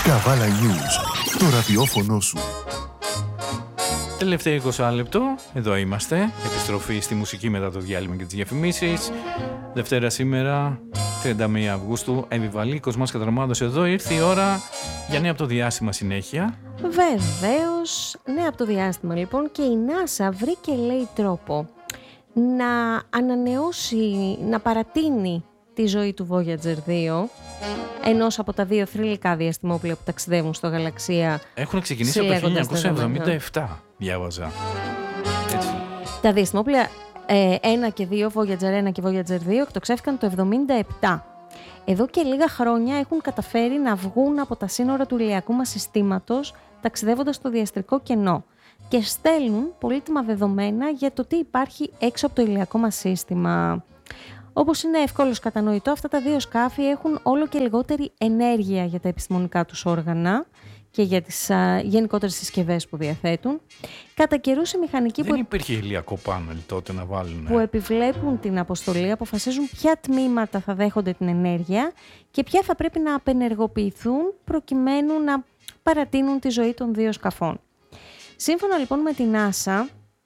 Καβάλα News, το ραδιόφωνο σου. Τελευταίο 20 λεπτό, εδώ είμαστε. Επιστροφή στη μουσική μετά το διάλειμμα και τις διαφημίσεις. Δευτέρα σήμερα, 31 Αυγούστου, Εβιβαλή, Κοσμάς Κατραμάδος εδώ. Ήρθε η ώρα για νέα από το διάστημα συνέχεια. Βεβαίως, νέα από το διάστημα λοιπόν, και η NASA βρήκε, λέει, τρόπο να ανανεώσει, να παρατείνει τη ζωή του Voyager 2, ενός από τα δύο θρυλικά διαστημόπλοια που ταξιδεύουν στο γαλαξία. Έχουν ξεκινήσει από το 1977, διάβαζα. Έτσι. Τα διαστημόπλοια 1 και 2, Voyager 1 και Voyager 2, εκτοξεύτηκαν το 1977. Εδώ και λίγα χρόνια έχουν καταφέρει να βγουν από τα σύνορα του ηλιακού μας συστήματος, ταξιδεύοντας στο διαστρικό κενό, και στέλνουν πολύτιμα δεδομένα για το τι υπάρχει έξω από το ηλιακό μας σύστημα. Όπως είναι εύκολος κατανοητό, αυτά τα δύο σκάφη έχουν όλο και λιγότερη ενέργεια για τα επιστημονικά τους όργανα και για τις γενικότερες συσκευές που διαθέτουν. Κατά καιρούς οι μηχανικοί Δεν υπήρχε ηλιακό πάνελ τότε να βάλουν. Που επιβλέπουν την αποστολή αποφασίζουν ποια τμήματα θα δέχονται την ενέργεια και ποια θα πρέπει να απενεργοποιηθούν προκειμένου να παρατείνουν τη ζωή των δύο σκαφών. Σύμφωνα λοιπόν με την NASA,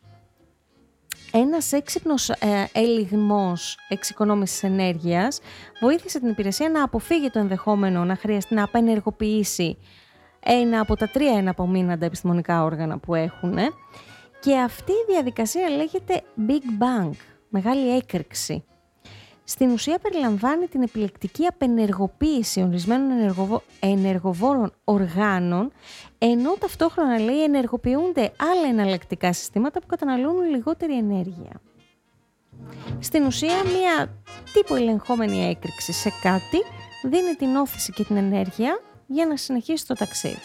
ένας έξυπνος ελιγμός εξοικονόμησης ενέργειας βοήθησε την υπηρεσία να αποφύγει το ενδεχόμενο να χρειαστεί να απενεργοποιήσει ένα από τα 3 εναπομείναντα επιστημονικά όργανα που έχουν, και αυτή η διαδικασία λέγεται Big Bang, μεγάλη έκρηξη. Στην ουσία περιλαμβάνει την επιλεκτική απενεργοποίηση ορισμένων ενεργοβόρων οργάνων, ενώ ταυτόχρονα, λέει, ενεργοποιούνται άλλα εναλλακτικά συστήματα που καταναλώνουν λιγότερη ενέργεια. Στην ουσία, μία τύπου ελεγχόμενη έκρηξη σε κάτι δίνει την όθηση και την ενέργεια για να συνεχίσει το ταξίδι.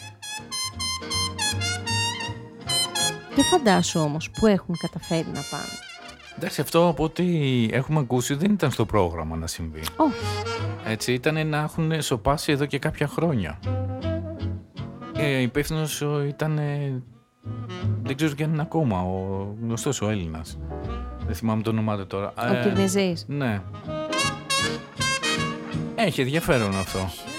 Και φαντάσου όμως που έχουν καταφέρει να πάνε. Εντάξει, αυτό από ό,τι έχουμε ακούσει δεν ήταν στο πρόγραμμα να συμβεί. Έτσι, ήταν να έχουν σοπάσει εδώ και κάποια χρόνια. Υπεύθυνος ήταν, δεν ξέρω και αν είναι ακόμα, ο γνωστός ο Έλληνας. Δεν θυμάμαι το όνομά του τώρα. Ο Κυρνιζής. Ναι. Έχει ενδιαφέρον αυτό.